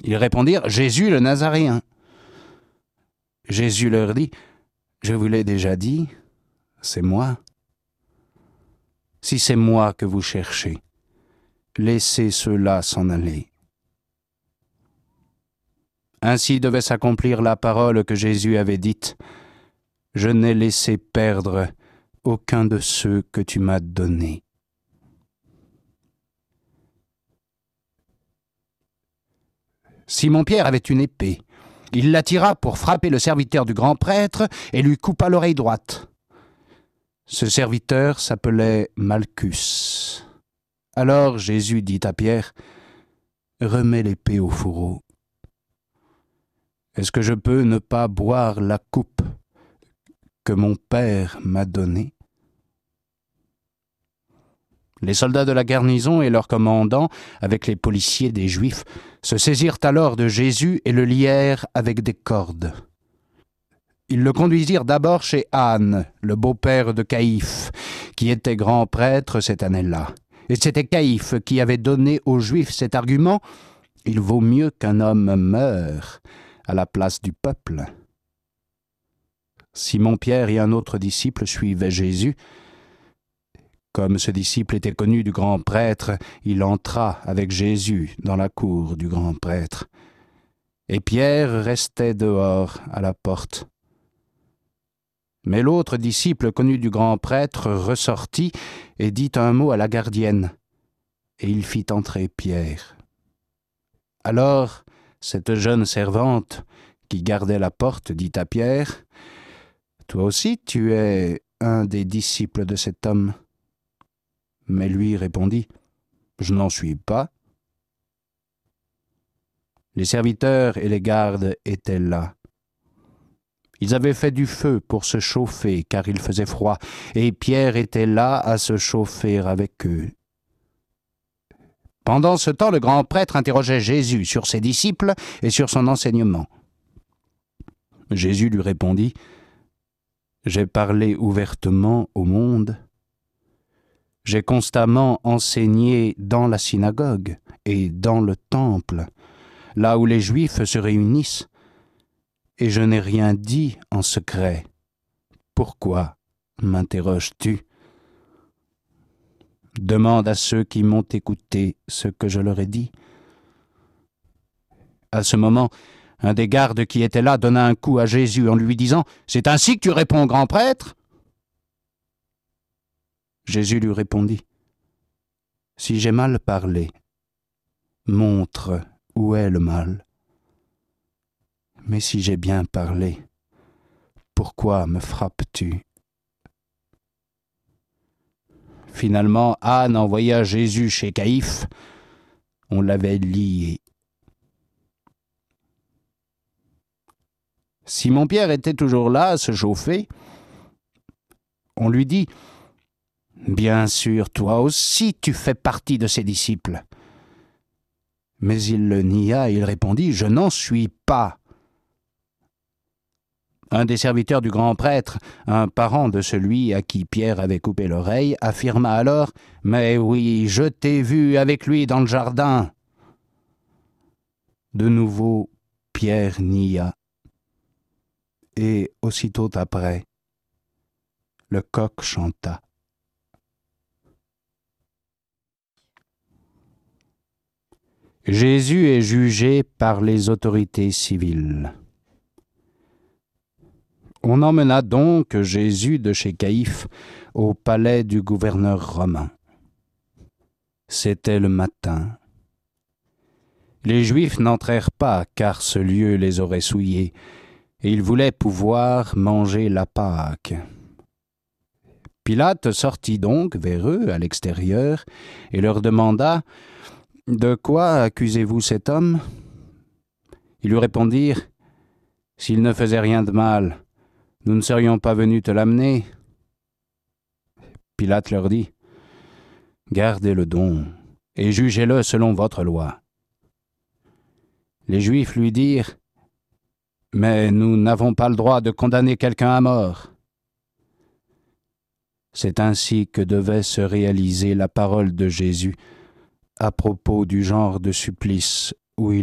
Ils répondirent « Jésus le Nazaréen ». Jésus leur dit « Je vous l'ai déjà dit, c'est moi. Si c'est moi que vous cherchez, laissez ceux-là s'en aller. » Ainsi devait s'accomplir la parole que Jésus avait dite « Je n'ai laissé perdre aucun de ceux que tu m'as donnés. » Simon-Pierre avait une épée. Il la tira pour frapper le serviteur du grand prêtre et lui coupa l'oreille droite. Ce serviteur s'appelait Malchus. Alors Jésus dit à Pierre « Remets l'épée au fourreau. Est-ce que je peux ne pas boire la coupe que mon Père m'a donnée ?» Les soldats de la garnison et leurs commandants, avec les policiers des Juifs, se saisirent alors de Jésus et le lièrent avec des cordes. Ils le conduisirent d'abord chez Anne, le beau-père de Caïphe, qui était grand prêtre cette année-là. Et c'était Caïphe qui avait donné aux Juifs cet argument « Il vaut mieux qu'un homme meure à la place du peuple. » Simon-Pierre et un autre disciple suivaient Jésus. Comme ce disciple était connu du grand prêtre, il entra avec Jésus dans la cour du grand prêtre. Et Pierre restait dehors à la porte. Mais l'autre disciple connu du grand prêtre ressortit et dit un mot à la gardienne, et il fit entrer Pierre. Alors, cette jeune servante qui gardait la porte dit à Pierre, « Toi aussi tu es un des disciples de cet homme. » Mais lui répondit, « Je n'en suis pas. » Les serviteurs et les gardes étaient là. Ils avaient fait du feu pour se chauffer, car il faisait froid, et Pierre était là à se chauffer avec eux. Pendant ce temps, le grand prêtre interrogeait Jésus sur ses disciples et sur son enseignement. Jésus lui répondit, « J'ai parlé ouvertement au monde. J'ai constamment enseigné dans la synagogue et dans le temple, là où les Juifs se réunissent, et je n'ai rien dit en secret. Pourquoi m'interroges-tu ? Demande à ceux qui m'ont écouté ce que je leur ai dit. » À ce moment, un des gardes qui était là donna un coup à Jésus en lui disant « C'est ainsi que tu réponds au grand prêtre ?» Jésus lui répondit « Si j'ai mal parlé, montre où est le mal. Mais si j'ai bien parlé, pourquoi me frappes-tu » Finalement, Anne envoya Jésus chez Caïphe. On l'avait lié. Simon-Pierre était toujours là à se chauffer. On lui dit « Bien sûr, toi aussi tu fais partie de ses disciples. » Mais il le nia et il répondit « Je n'en suis pas. » Un des serviteurs du grand prêtre, un parent de celui à qui Pierre avait coupé l'oreille, affirma alors « Mais oui, je t'ai vu avec lui dans le jardin. » De nouveau, Pierre nia. Et aussitôt après, le coq chanta. Jésus est jugé par les autorités civiles. On emmena donc Jésus de chez Caïphe au palais du gouverneur romain. C'était le matin. Les Juifs n'entrèrent pas, car ce lieu les aurait souillés, et ils voulaient pouvoir manger la Pâque. Pilate sortit donc vers eux à l'extérieur et leur demanda « De quoi accusez-vous cet homme ?» Ils lui répondirent « S'il ne faisait rien de mal, nous ne serions pas venus te l'amener. » Pilate leur dit « Gardez-le donc et jugez-le selon votre loi. » Les Juifs lui dirent « Mais nous n'avons pas le droit de condamner quelqu'un à mort. » C'est ainsi que devait se réaliser la parole de Jésus à propos du genre de supplice où il